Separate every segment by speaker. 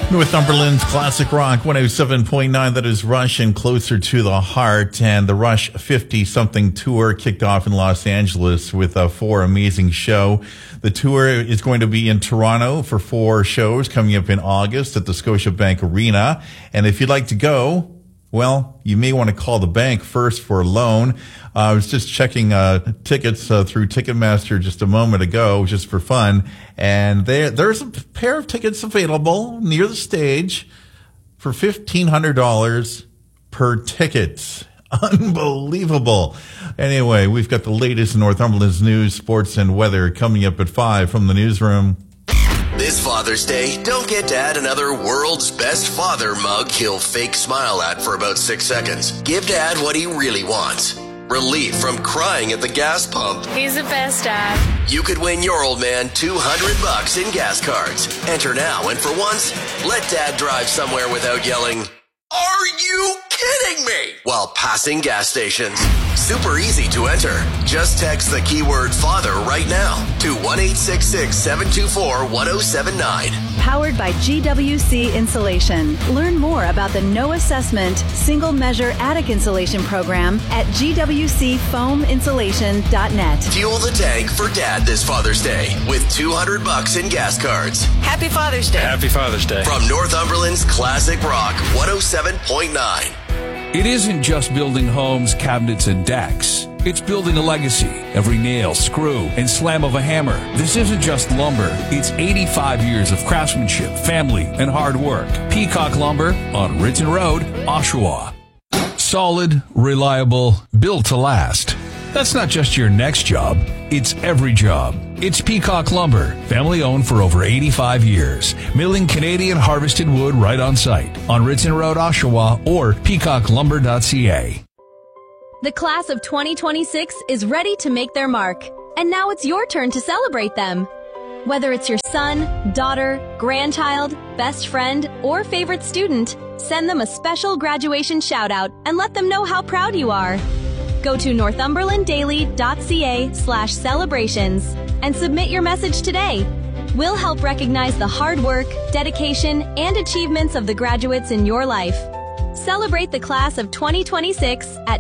Speaker 1: Northumberland's Classic Rock 107.9, that is Rush and Closer to the Heart. And the Rush 50-something tour kicked off in Los Angeles with 4 amazing shows. The tour is going to be in Toronto for 4 shows coming up in August at the Scotiabank Arena. And if you'd like to go, well, you may want to call the bank first for a loan. I was just checking tickets through Ticketmaster just a moment ago, just for fun, and there's a pair of tickets available near the stage for $1,500 per ticket. Unbelievable. Anyway, we've got the latest in Northumberland's news, sports, and weather coming up at 5 from the newsroom.
Speaker 2: This Father's Day, don't get Dad another World's Best Father mug he'll fake smile at for about 6 seconds. Give Dad what he really wants. Relief from crying at the gas pump.
Speaker 3: He's the best, Dad.
Speaker 2: You could win your old man $200 in gas cards. Enter now, and for once, let Dad drive somewhere without yelling, "Are you kidding me?" while passing gas stations. Super easy to enter. Just text the keyword father right now to 1-866-724-1079.
Speaker 4: Powered by GWC Insulation. Learn more about the No Assessment Single Measure Attic Insulation Program at gwcfoaminsulation.net.
Speaker 2: Fuel the tank for Dad this Father's Day with $200 in gas cards.
Speaker 3: Happy Father's Day.
Speaker 5: Happy Father's Day.
Speaker 2: From Northumberland's Classic Rock 107.9.
Speaker 6: It isn't just building homes, cabinets, and decks. It's building a legacy. Every nail, screw, and slam of a hammer. This isn't just lumber. It's 85 years of craftsmanship, family, and hard work. Peacock Lumber on Ridgeon Road, Oshawa. Solid, reliable, built to last. That's not just your next job. It's every job. It's Peacock Lumber, family owned for over 85 years. Milling Canadian harvested wood right on site on Ridgeon Road, Oshawa, or peacocklumber.ca.
Speaker 7: The class of 2026 is ready to make their mark, and now it's your turn to celebrate them. Whether it's your son, daughter, grandchild, best friend, or favorite student, send them a special graduation shout-out and let them know how proud you are. Go to northumberlanddaily.ca/celebrations and submit your message today. We'll help recognize the hard work, dedication, and achievements of the graduates in your life. Celebrate the class of 2026 at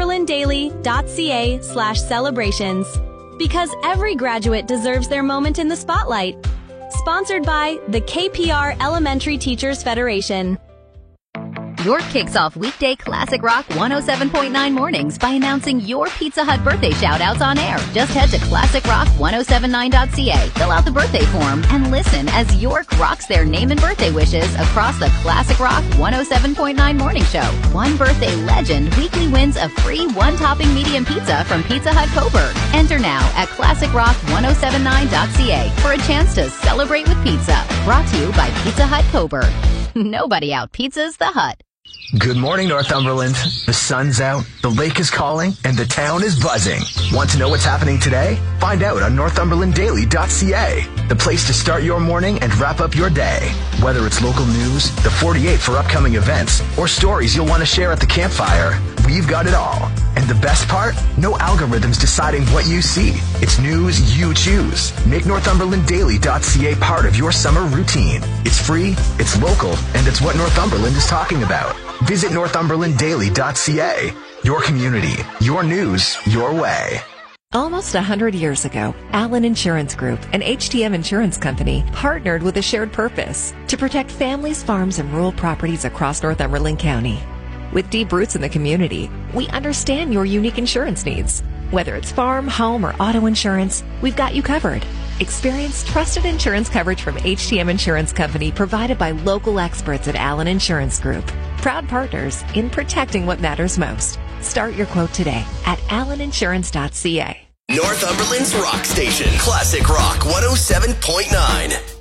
Speaker 7: northumberlanddaily.ca/celebrations. Because every graduate deserves their moment in the spotlight. Sponsored by the KPR Elementary Teachers Federation.
Speaker 8: York kicks off weekday Classic Rock 107.9 mornings by announcing your Pizza Hut birthday shout-outs on air. Just head to classicrock1079.ca, fill out the birthday form, and listen as York rocks their name and birthday wishes across the Classic Rock 107.9 morning show. One birthday legend weekly wins a free one-topping medium pizza from Pizza Hut Coburg. Enter now at classicrock1079.ca for a chance to celebrate with pizza. Brought to you by Pizza Hut Coburg. Nobody out-pizzas the Hut.
Speaker 9: Good morning, Northumberland. The sun's out, the lake is calling, and the town is buzzing. Want to know what's happening today? Find out on northumberlanddaily.ca, the place to start your morning and wrap up your day. Whether it's local news, the 48 for upcoming events, or stories you'll want to share at the campfire, we've got it all. And the best part? No algorithms deciding what you see. It's news you choose. Make northumberlanddaily.ca part of your summer routine. It's free, it's local, and it's what Northumberland is talking about. Visit northumberlanddaily.ca. Your community, your news, your way.
Speaker 10: Almost 100 years ago, Allen Insurance Group, an HTM insurance company, partnered with a shared purpose to protect families, farms, and rural properties across Northumberland County. With deep roots in the community, we understand your unique insurance needs. Whether it's farm, home, or auto insurance, we've got you covered. Experience trusted insurance coverage from HTM Insurance Company provided by local experts at Allen Insurance Group. Proud partners in protecting what matters most. Start your quote today at alleninsurance.ca.
Speaker 2: Northumberland's rock station, Classic Rock 107.9.